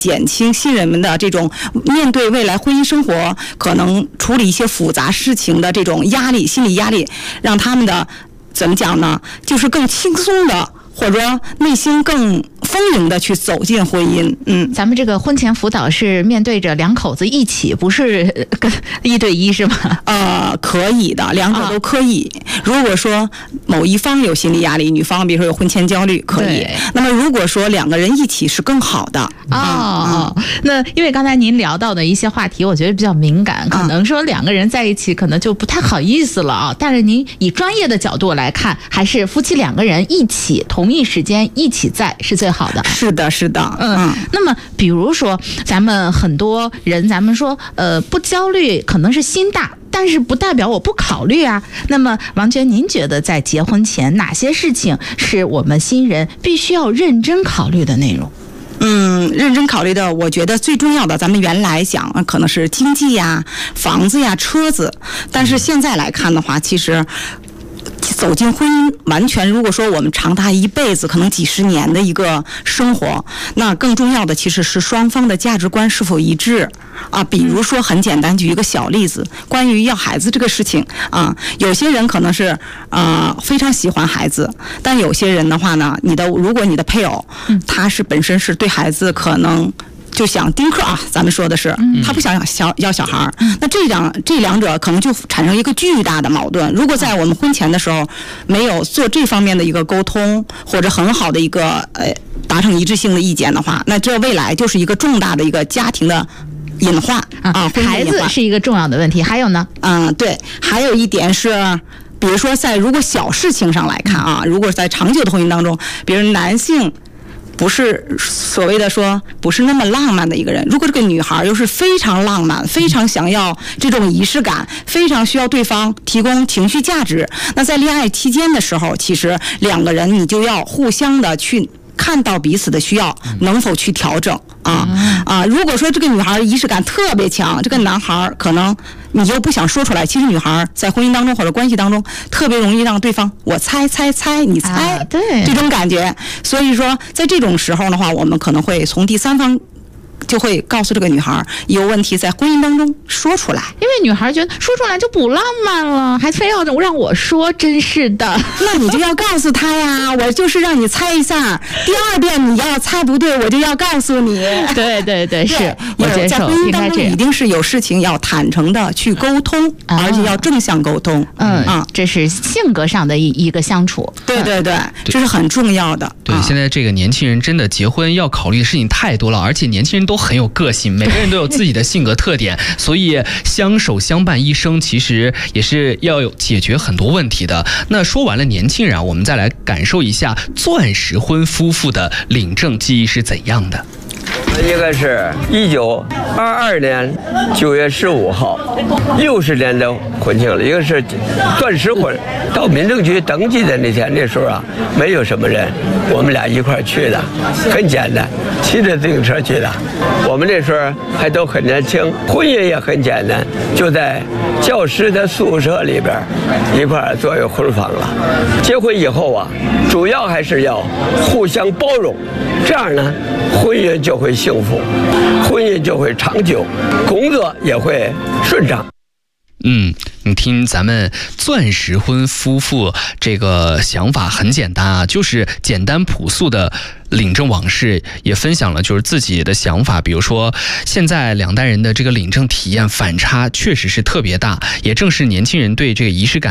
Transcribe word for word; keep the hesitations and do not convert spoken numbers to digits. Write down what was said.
减轻新人们的这种面对未来婚姻生活可能处理一些复杂事情的这种压力，心理压力，让他们的怎么讲呢？就是更轻松的，或者说内心更丰盈的去走进婚姻。嗯， 咱们这个婚前辅导是面对着两口子一起，不是跟一对一是吗？ 呃，可以的，两者都可以。啊、如果说某一方有心理压力，女方比如说有婚前焦虑，可以。那么如果说两个人一起是更好的。 哦、嗯，那因为刚才您聊到的一些话题，我觉得比较敏感，可能说两个人在一起可能就不太好意思了啊。但是您以专业的角度来看，还是夫妻两个人一起同一时间一起在是最好的。 是的，是的， 嗯。那么比如说，咱们很多人，咱们说，呃，不焦虑可能是心大。但是不代表我不考虑啊。那么王娟，您觉得在结婚前哪些事情是我们新人必须要认真考虑的内容？ 嗯，认真考虑的，我觉得最重要的，咱们原来讲可能是经济呀、房子呀、车子，但是现在来看的话，其实走进婚姻，完全如果说我们长达一辈子，可能几十年的一个生活，那更重要的其实是双方的价值观是否一致啊。比如说很简单，举一个小例子，关于要孩子这个事情啊，有些人可能是啊、呃、非常喜欢孩子，但有些人的话呢，你的如果你的配偶他是本身是对孩子可能就想丁克啊，咱们说的是，他不想小要小孩，那这两这两者可能就产生一个巨大的矛盾。如果在我们婚前的时候没有做这方面的一个沟通，或者很好的一个呃达成一致性的意见的话，那这未来就是一个重大的一个家庭的隐患啊。 孩子是一个重要的问题，还有呢？ 嗯，对，还有一点是。比如说，在如果小事情上来看啊，如果在长久的婚姻当中，比如男性不是所谓的说不是那么浪漫的一个人，如果这个女孩又是非常浪漫，非常想要这种仪式感，非常需要对方提供情绪价值，那在恋爱期间的时候，其实两个人你就要互相的去看到彼此的需要，能否去调整啊啊！如果说这个女孩仪式感特别强，这个男孩可能你又不想说出来，其实女孩在婚姻当中或者关系当中特别容易让对方我猜猜猜你猜、啊、 对这种感觉。所以说在这种时候的话，我们可能会从第三方就会告诉这个女孩有问题在婚姻当中说出来， 因为女孩觉得说出来就不浪漫了，还非要让我说，真是的。 那你就要告诉她呀，我就是让你猜一下，第二遍你要猜不对，我就要告诉你。 对对对，是我接受。 在婚姻当中一定是有事情要坦诚的去沟通，啊、而且要正向沟通。 嗯啊，这是性格上的一一个相处。 对对对，这是很重要的。 对， 啊、 现在这个年轻人真的结婚要考虑的事情太多了，而且年轻人都很有个性，每个人都有自己的性格特点，所以相守相伴一生，其实也是要有解决很多问题的。那说完了年轻人啊，我们再来感受一下钻石婚夫妇的领证记忆是怎样的。 应该是一九二二年九月十五号，六十年的婚庆了。一个是钻石婚，到民政局登记的那天，那时候啊，没有什么人，我们俩一块去的，很简单，骑着自行车去的。我们那时候还都很年轻，婚姻也很简单，就在教师的宿舍里边一块作为婚房了。结婚以后啊，主要还是要互相包容，这样呢，婚姻就会幸福，婚姻就会长久，工作也会顺畅。 嗯，你听咱们钻石婚夫妇这个想法很简单啊，就是简单朴素的领证往事，也分享了就是自己的想法。比如说现在两代人的这个领证体验反差确实是特别大，也正是年轻人对这个仪式感